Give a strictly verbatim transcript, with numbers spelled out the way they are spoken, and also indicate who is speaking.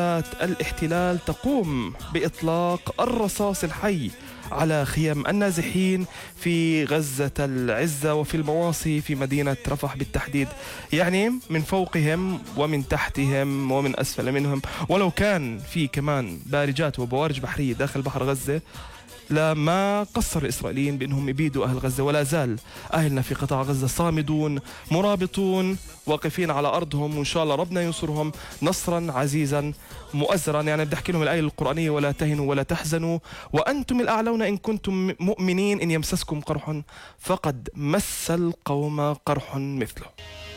Speaker 1: الاحتلال تقوم بإطلاق الرصاص الحي على خيام النازحين في غزة العزة وفي المواصي في مدينة رفح بالتحديد، يعني من فوقهم ومن تحتهم ومن أسفل منهم. ولو كان في كمان بارجات وبوارج بحرية داخل بحر غزة لا ما قصر الإسرائيليين بأنهم يبيدوا أهل غزة، ولا زال أهلنا في قطاع غزة صامدون مرابطون واقفين على أرضهم، وإن شاء الله ربنا ينصرهم نصرا عزيزا مؤزرا. يعني بدي أحكي لهم الآية القرآنية: ولا تهنوا ولا تحزنوا وأنتم الأعلون إن كنتم مؤمنين، إن يمسسكم قرح فقد مس القوم قرح مثله.